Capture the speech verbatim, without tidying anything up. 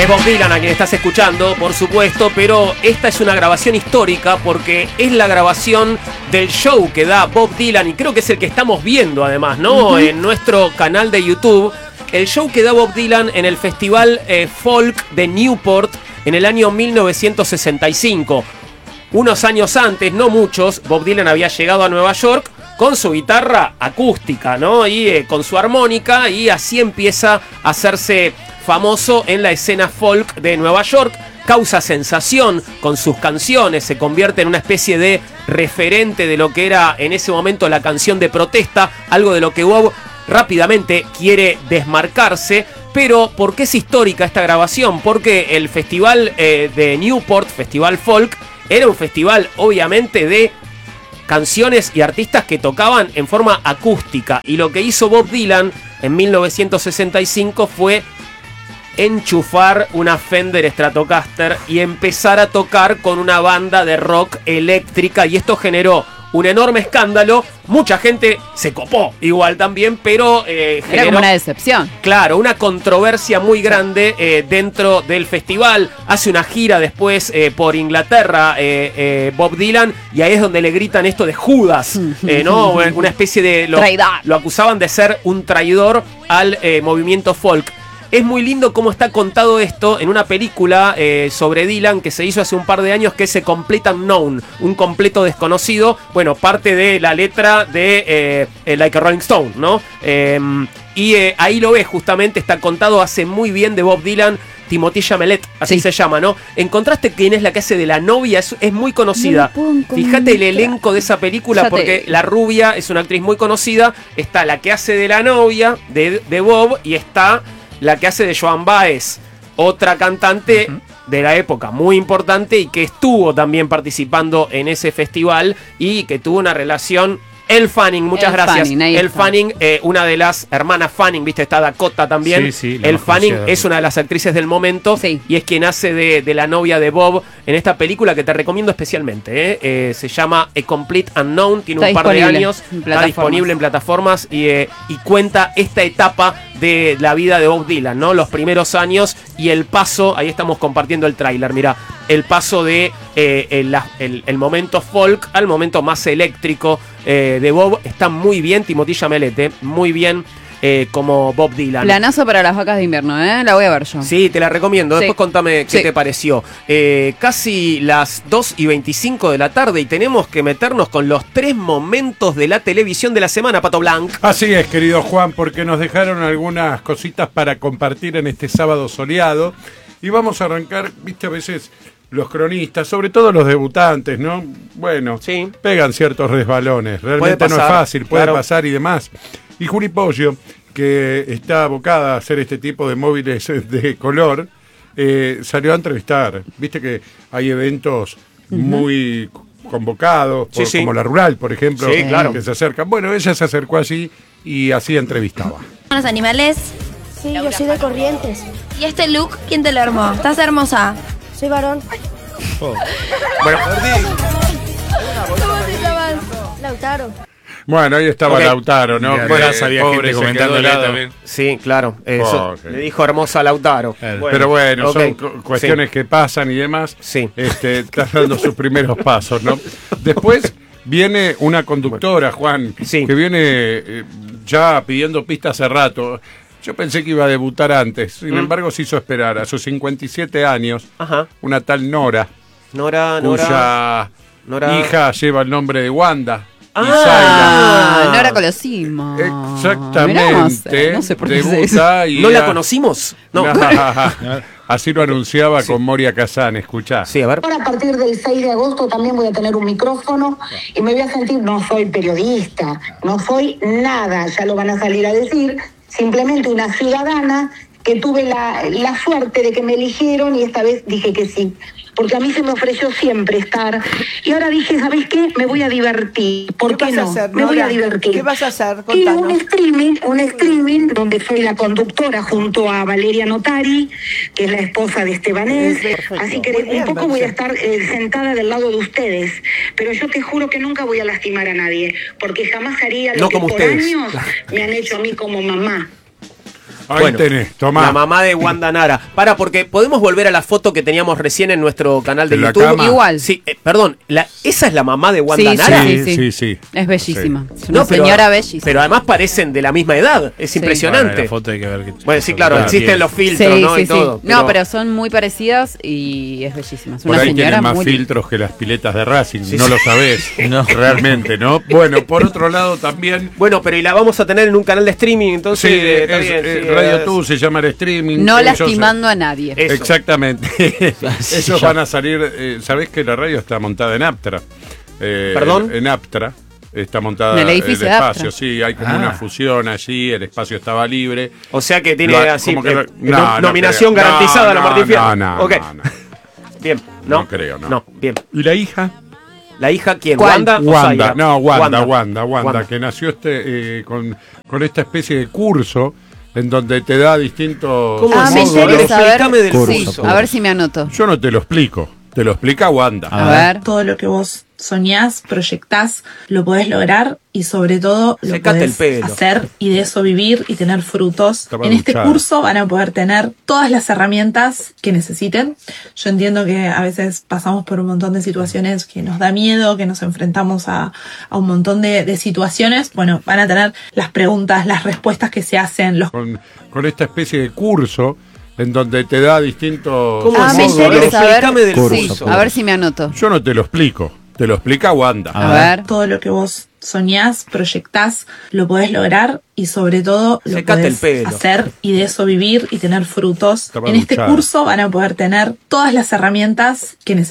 Es Bob Dylan a quien estás escuchando, por supuesto, pero esta es una grabación histórica porque es la grabación del show que da Bob Dylan y creo que es el que estamos viendo además, ¿no? Uh-huh. En nuestro canal de YouTube. El show que da Bob Dylan en el Festival eh, Folk de Newport en el año mil novecientos sesenta y cinco. Unos años antes, no muchos, Bob Dylan había llegado a Nueva York con su guitarra acústica, ¿no? Y eh, con su armónica, y así empieza a hacerse famoso en la escena folk de Nueva York. Causa sensación con sus canciones, se convierte en una especie de referente de lo que era en ese momento la canción de protesta, algo de lo que Bob rápidamente quiere desmarcarse. Pero ¿por qué es histórica esta grabación? Porque el festival eh, de Newport, Festival Folk, era un festival obviamente de canciones y artistas que tocaban en forma acústica. Y lo que hizo Bob Dylan en mil novecientos sesenta y cinco fue enchufar una Fender Stratocaster y empezar a tocar con una banda de rock eléctrica. Y esto generó un enorme escándalo. Mucha gente se copó igual también, pero eh, generó, era como una decepción. Claro, una controversia muy grande eh, dentro del festival. Hace una gira después eh, por Inglaterra eh, eh, Bob Dylan, y ahí es donde le gritan esto de Judas, eh, ¿no? Una especie de... Lo, lo acusaban de ser un traidor al eh, movimiento folk. Es muy lindo cómo está contado esto en una película eh, sobre Dylan que se hizo hace un par de años, que es A Complete Unknown, un completo desconocido. Bueno, parte de la letra de eh, Like a Rolling Stone, ¿no? Eh, y eh, ahí lo ves, justamente está contado, hace muy bien de Bob Dylan Timothée Chalamet, así sí. se llama, ¿no? Encontraste quién es la que hace de la novia, es, es muy conocida. No Fíjate el elenco de esa película, porque la rubia es una actriz muy conocida. Está la que hace de la novia de, de Bob, y está la que hace de Joan Baez, otra cantante uh-huh. de la época muy importante y que estuvo también participando en ese festival y que tuvo una relación. Elle Fanning, muchas Elle gracias. Fanning, Elle Fanning, eh, una de las hermanas Fanning, viste, está Dakota también. Sí, sí, Elle Fanning es una de las actrices del momento, sí. y es quien hace de, de la novia de Bob en esta película que te recomiendo especialmente. Eh. Eh, se llama A Complete Unknown, tiene está un par de años, está disponible en plataformas y, eh, y cuenta esta etapa de la vida de Bob Dylan, ¿no? Los primeros años y el paso, ahí estamos compartiendo el tráiler, mirá, el paso de eh, el, el, el momento folk al momento más eléctrico eh, de Bob. Está muy bien Timothée Chalamet, eh, muy bien eh, como Bob Dylan. Planazo para las vacas de invierno, ¿eh? La voy a ver yo. Sí, te la recomiendo. Sí. Después contame qué sí. te pareció. Eh, casi las dos y veinticinco de la tarde y tenemos que meternos con los tres momentos de la televisión de la semana, Pato Blanc. Así es, querido Juan, porque nos dejaron algunas cositas para compartir en este sábado soleado. Y vamos a arrancar, viste, a veces los cronistas, sobre todo los debutantes, ¿no? Bueno, sí. pegan ciertos resbalones. Realmente pasar, no es fácil, puede claro. pasar y demás. Y Juli Pollo, que está abocada a hacer este tipo de móviles de color, eh, salió a entrevistar. Viste que hay eventos uh-huh. muy convocados, por, sí, sí. como la Rural, por ejemplo, sí, claro. que se acercan. Bueno, ella se acercó allí y así entrevistaba. ¿Los animales? Sí, yo soy de Corrientes. ¿Y este look, quién te lo armó? Estás hermosa. Soy varón. Oh. Bueno, ¿cómo te llamas? Lautaro. Bueno, ahí estaba okay. Lautaro, ¿no? Ya, bueno, había gente comentándole también. Sí, claro. Eso, okay. Le dijo hermosa Lautaro. Bueno. Pero bueno, okay. son cuestiones sí. que pasan y demás. Sí. Este, está dando sus primeros pasos, ¿no? Después viene una conductora, Juan, sí. que viene eh, ya pidiendo pistas hace rato. Yo pensé que iba a debutar antes, sin mm. embargo se hizo esperar. A sus cincuenta y siete años, Ajá. una tal Nora, Nora, cuya Nora, Nora. hija lleva el nombre de Wanda. Ah, Nora Colosimo. Exactamente. No sé por qué debuta y ¿No la conocimos? No. Así lo anunciaba sí. con Moria Kazan, escuchá. Sí, a ver. Ahora a partir del seis de agosto también voy a tener un micrófono y me voy a sentir, no soy periodista, no soy nada, ya lo van a salir a decir, simplemente una ciudadana que tuve la, la suerte de que me eligieron y esta vez dije que sí. Porque a mí se me ofreció siempre estar. Y ahora dije, ¿sabes qué? Me voy a divertir. ¿Por qué, qué no? Hacer, me voy a divertir. ¿Qué vas a hacer? Y un streaming, un streaming donde soy la conductora junto a Valeria Notari, que es la esposa de Estebanés. Así que un bien, poco voy a estar eh, sentada del lado de ustedes. Pero yo te juro que nunca voy a lastimar a nadie. Porque jamás haría lo no que como por ustedes. años me han hecho a mí como mamá. Ahí Bueno, tenés, tomá. La mamá de Wanda Nara. Para, porque podemos volver a la foto que teníamos recién en nuestro canal de ¿En la YouTube. cama? Igual. Sí, eh, perdón, la, ¿esa es la mamá de Wanda Sí, Nara? sí, Sí, sí, sí. Es bellísima. Es una No, pero- señora bellísima. Pero además parecen de la misma edad. Es Sí. impresionante. Bueno, la foto hay que ver que- Bueno, sí, claro, Claro, existen bien. los filtros, Sí, ¿no? sí, y sí. todo. No, pero son muy parecidas y es bellísima. Es Por una ahí señora tienen más muy filtros que las piletas de Racing, Sí, no sí. lo sabés. No. Realmente, ¿no? Bueno, por otro lado también. Bueno, pero y la vamos a tener en un canal de streaming, entonces. Sí, eh, está es- bien, eh, sí, Radio es- Tú se llama el streaming. No Ellos- lastimando a nadie. Eso. Exactamente. Sí, Ellos ya. van a salir. Eh, ¿Sabés que la radio está montada en Aptra? Eh, ¿Perdón? En, en Aptra. Está montada En el edificio de espacio, Aptra. sí, hay como Ah. una fusión allí, el espacio estaba libre. O sea que tiene Lo- así. como que eh, lo- eh, no, nom- no nominación creo. garantizada No, a la no, Martín Fierro. no, no, Ok. no, no. Bien, ¿no? No creo, no. No, bien. ¿Y la hija? ¿La hija quién? ¿Cuál? ¿Wanda o Wanda, Zaira? no, Wanda, Wanda, Wanda, que nació este eh, con, con esta especie de curso en donde te da distintos ¿Cómo Ah, es me eso? módulos. A ver, interesa saber. explícame del Sí, curso. a ver si me anoto. Yo no te lo explico, te lo explica Wanda. A ver. Todo lo que vos soñás, proyectás, lo podés lograr y sobre todo lo Secate el podés pelo. hacer y de eso vivir y tener frutos. Estaba En este duchada. curso van a poder tener todas las herramientas que necesiten. Yo entiendo que a veces pasamos por un montón de situaciones que nos da miedo, que nos enfrentamos a, a un montón de, de situaciones. Bueno, van a tener las preguntas, las respuestas que se hacen, los Con, con esta especie de curso en donde te da distintos ¿Cómo Ah, es me eso? A ver, interesa saber. explícame del Sí, curso. a ver si me anoto. Yo no te lo explico, te lo explica Wanda. A ver. todo lo que vos soñás, proyectás, lo podés lograr y sobre todo lo Secate el podés pelo. hacer y de eso vivir y tener frutos. Estaba En este duchada. curso van a poder tener todas las herramientas que necesiten.